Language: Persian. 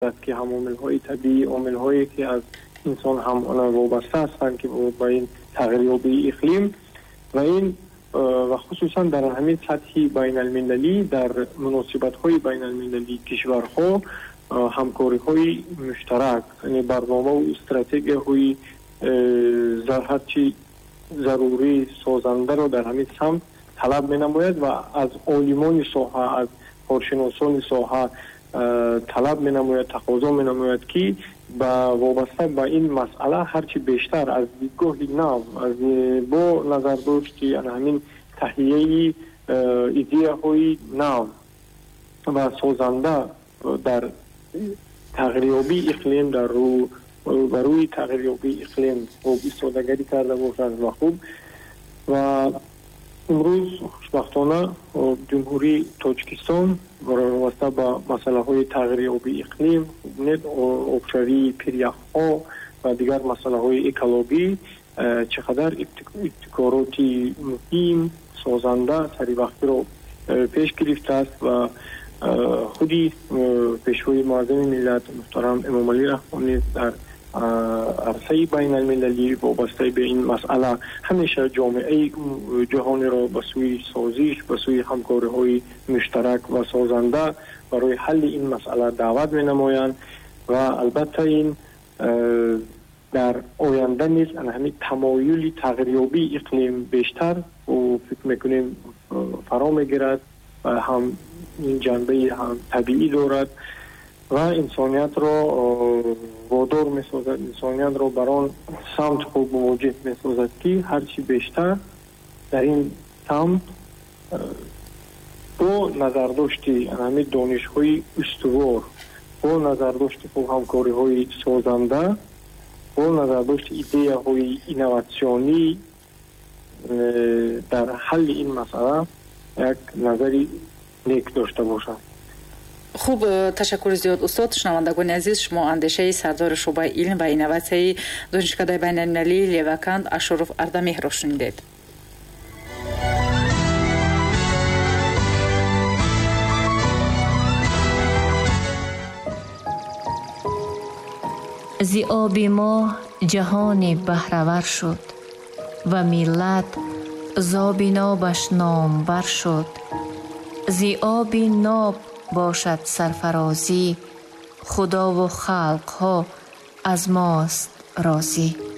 که هم عامل‌های طبیعی، عامل‌هایی که از انسان هم وابسته هستند که با این تغییریابی اقلیم و این و خصوصا در همین سطح بین المللی در مناسبت‌های بین المللی کشورها همکاری‌های مشترک، یعنی برنامه و استراتژی‌های هرچی ضروری سازنده را در همین سمت طلب می‌نماید و از عالمان ساحه، از کارشناسان ساحه طلب می‌نماید، تقاضا می‌نماید که وابسته به این مسئله هرچی بیشتر از دیدگاه نو، از با نظر داشت همین تهیه ایده‌های نو و سازنده در تغییریابی اقلیم، در روی تغییریابی اقلیم خوب ایستادگی کرده باشند و خوب. و امروز خوشبختانه جمهوری تاجیکستان وابسته با مسئله های تغییریابی اقلیم، آبشاری پیریخ‌ها و دیگر مسئله های اکولوژی چقدر ابتکارات مهم سازنده سری وقتی رو پیش گرفته است و خودی پیشوای معظم ملت محترم امام علی رحمانی در عرصه بین المللی وابسته به این مسئله همیشه جامعه جهانی را به سوی سازش، به سوی همکاری‌های مشترک و سازنده برای حل این مسئله دعوت می‌نمایند و البته این در آینده نیز همین تمایل تغییریابی اقلیم بیشتر و فکر می‌کنیم فرا می‌گیرد و هم این جنبه هم طبیعی دارد و انسانیت را وادار می‌سازد، انسانیت را بر آن سمت خوب مواجه می‌سازد که هرچی بیشتر در این سمت با نظرداشت همین دانش‌های استوار، با نظرداشت خوب همکاری‌های سازنده، با نظرداشت ایده‌های اینواسیونی در حل این مسئله یک نظری نیک داشته باشد. خوب، تشکر زیاد استاد. شنوندگان عزیز، شما اندیشه سردار شعبه علم و اینواسیون دانشکده بین المللی لیوکند اشرف اردمیح را شنیدید. ز آب ما جهان بهره‌ور شد و ملت ز آب نابش نامور شد. ز آب ناب باشد سرفرازی، خدا و خلق ها از ماست راضی.